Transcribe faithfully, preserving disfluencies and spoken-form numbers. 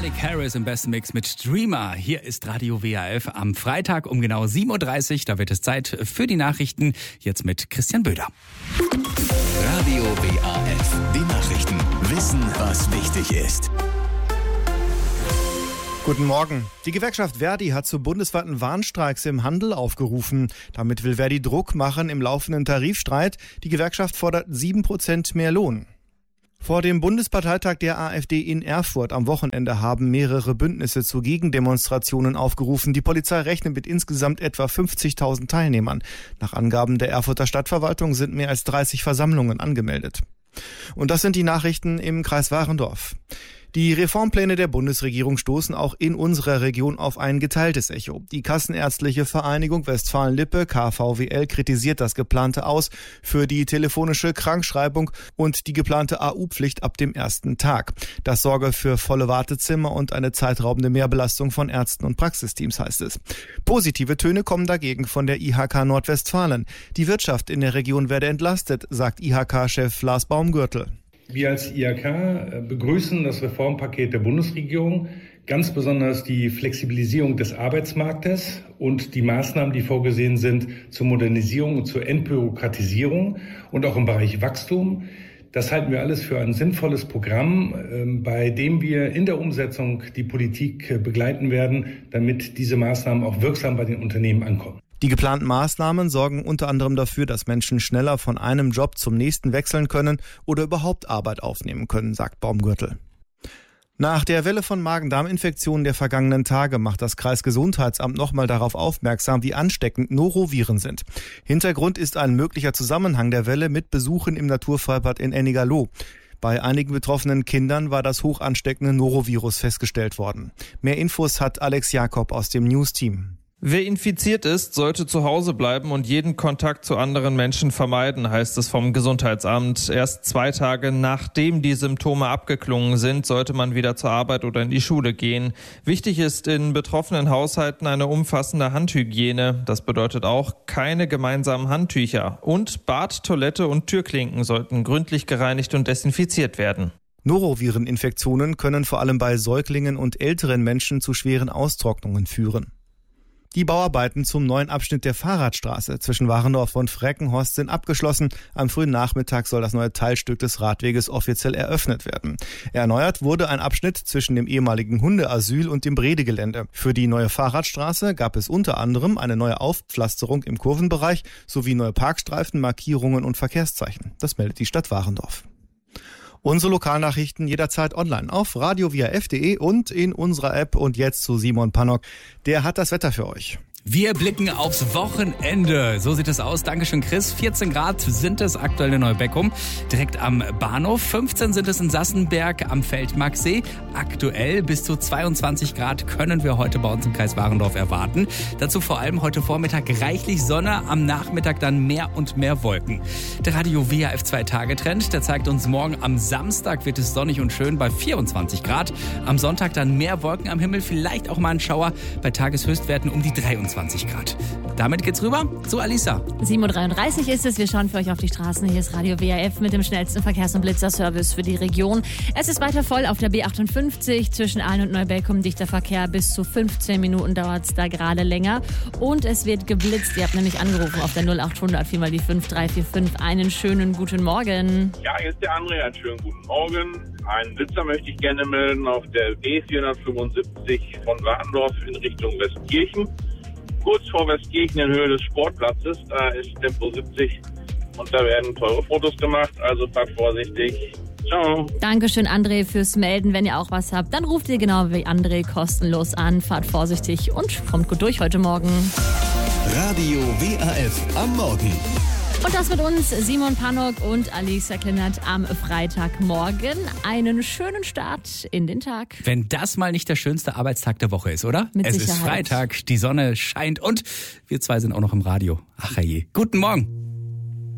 Mike Harris im besten Mix mit Dreamer. Hier ist Radio W A F am Freitag um genau sieben Uhr dreißig. Da wird es Zeit für die Nachrichten. Jetzt mit Christian Böder. Radio W A F. Die Nachrichten. Wissen, was wichtig ist. Guten Morgen. Die Gewerkschaft Verdi hat zu bundesweiten Warnstreiks im Handel aufgerufen. Damit will Verdi Druck machen im laufenden Tarifstreit. Die Gewerkschaft fordert sieben Prozent mehr Lohn. Vor dem Bundesparteitag der AfD in Erfurt am Wochenende haben mehrere Bündnisse zu Gegendemonstrationen aufgerufen. Die Polizei rechnet mit insgesamt etwa fünfzigtausend Teilnehmern. Nach Angaben der Erfurter Stadtverwaltung sind mehr als dreißig Versammlungen angemeldet. Und das sind die Nachrichten im Kreis Warendorf. Die Reformpläne der Bundesregierung stoßen auch in unserer Region auf ein geteiltes Echo. Die Kassenärztliche Vereinigung Westfalen-Lippe, K V W L, kritisiert das geplante Aus für die telefonische Krankschreibung und die geplante A U-Pflicht ab dem ersten Tag. Das sorge für volle Wartezimmer und eine zeitraubende Mehrbelastung von Ärzten und Praxisteams, heißt es. Positive Töne kommen dagegen von der I H K Nordwestfalen. Die Wirtschaft in der Region werde entlastet, sagt I H K-Chef Lars Baumgürtel. Wir als I H K begrüßen das Reformpaket der Bundesregierung, ganz besonders die Flexibilisierung des Arbeitsmarktes und die Maßnahmen, die vorgesehen sind zur Modernisierung und zur Entbürokratisierung und auch im Bereich Wachstum. Das halten wir alles für ein sinnvolles Programm, bei dem wir in der Umsetzung die Politik begleiten werden, damit diese Maßnahmen auch wirksam bei den Unternehmen ankommen. Die geplanten Maßnahmen sorgen unter anderem dafür, dass Menschen schneller von einem Job zum nächsten wechseln können oder überhaupt Arbeit aufnehmen können, sagt Baumgürtel. Nach der Welle von Magen-Darm-Infektionen der vergangenen Tage macht das Kreisgesundheitsamt nochmal darauf aufmerksam, wie ansteckend Noroviren sind. Hintergrund ist ein möglicher Zusammenhang der Welle mit Besuchen im Naturfreibad in Ennigerloh. Bei einigen betroffenen Kindern war das hoch ansteckende Norovirus festgestellt worden. Mehr Infos hat Alex Jakob aus dem News-Team. Wer infiziert ist, sollte zu Hause bleiben und jeden Kontakt zu anderen Menschen vermeiden, heißt es vom Gesundheitsamt. Erst zwei Tage nachdem die Symptome abgeklungen sind, sollte man wieder zur Arbeit oder in die Schule gehen. Wichtig ist in betroffenen Haushalten eine umfassende Handhygiene. Das bedeutet auch keine gemeinsamen Handtücher. Und Bad, Toilette und Türklinken sollten gründlich gereinigt und desinfiziert werden. Norovireninfektionen können vor allem bei Säuglingen und älteren Menschen zu schweren Austrocknungen führen. Die Bauarbeiten zum neuen Abschnitt der Fahrradstraße zwischen Warendorf und Freckenhorst sind abgeschlossen. Am frühen Nachmittag soll das neue Teilstück des Radweges offiziell eröffnet werden. Erneuert wurde ein Abschnitt zwischen dem ehemaligen Hundeasyl und dem Bredegelände. Für die neue Fahrradstraße gab es unter anderem eine neue Aufpflasterung im Kurvenbereich sowie neue Parkstreifen, Markierungen und Verkehrszeichen. Das meldet die Stadt Warendorf. Unsere Lokalnachrichten jederzeit online auf radio w a f punkt d e und in unserer App. Und jetzt zu Simon Pannock. Der hat das Wetter für euch. Wir blicken aufs Wochenende. So sieht es aus. Dankeschön, Chris. vierzehn Grad sind es aktuell in Neubeckum, direkt am Bahnhof. fünfzehn sind es in Sassenberg am Feldmarksee. Aktuell bis zu zweiundzwanzig Grad können wir heute bei uns im Kreis Warendorf erwarten. Dazu vor allem heute Vormittag reichlich Sonne, am Nachmittag dann mehr und mehr Wolken. Der Radio W A F zwei Tage Trend, der zeigt uns morgen am Samstag wird es sonnig und schön bei vierundzwanzig Grad. Am Sonntag dann mehr Wolken am Himmel, vielleicht auch mal ein Schauer bei Tageshöchstwerten um die dreiundzwanzig Grad. Damit geht's rüber zu Alisa. sieben Uhr dreiunddreißig ist es. Wir schauen für euch auf die Straßen. Hier ist Radio W A F mit dem schnellsten Verkehrs- und Blitzerservice für die Region. Es ist weiter voll auf der B achtundfünfzig zwischen Aalen und Neubeckum. Dichter Verkehr. Bis zu fünfzehn Minuten dauert es da gerade länger. Und es wird geblitzt. Ihr habt nämlich angerufen auf der null achthundert vier mal die fünf drei vier fünf. Einen schönen guten Morgen. Ja, hier ist der André. Einen schönen guten Morgen. Einen Blitzer möchte ich gerne melden auf der B vierhundertfünfundsiebzig von Warendorf in Richtung Westkirchen. Kurz vor Westkirchen in Höhe des Sportplatzes, da ist Tempo siebzig und da werden teure Fotos gemacht, also fahrt vorsichtig. Ciao. Dankeschön, André, fürs Melden. Wenn ihr auch was habt, dann ruft ihr genau wie André kostenlos an. Fahrt vorsichtig und kommt gut durch heute Morgen. Radio W A F am Morgen. Und das mit uns, Simon Pannock und Alisa Kleinert am Freitagmorgen. Einen schönen Start in den Tag. Wenn das mal nicht der schönste Arbeitstag der Woche ist, oder? Mit es Sicherheit. ist Freitag, die Sonne scheint und wir zwei sind auch noch im Radio. Ach je. Guten Morgen.